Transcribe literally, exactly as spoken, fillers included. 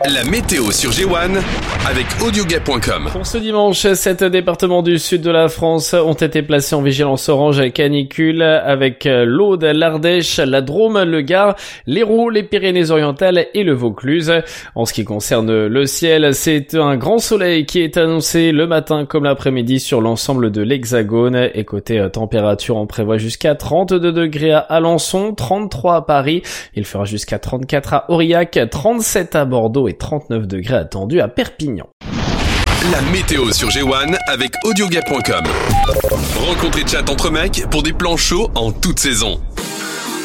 La météo sur G un avec audioguet point com. Pour ce dimanche, sept départements du sud de la France ont été placés en vigilance orange canicule avec l'Aude, l'Ardèche, la Drôme, le Gard, l'Hérault, les Pyrénées-Orientales et le Vaucluse. En ce qui concerne le ciel, c'est un grand soleil qui est annoncé le matin comme l'après-midi sur l'ensemble de l'Hexagone. Et côté température, on prévoit jusqu'à trente-deux degrés à Alençon, trente-trois à Paris. Il fera jusqu'à trente-quatre à Aurillac, trente-sept à Bordeaux et trente-neuf degrés attendus à Perpignan. La météo sur G un avec audioguet point com. Rencontre et chat entre mecs pour des plans chauds en toute saison.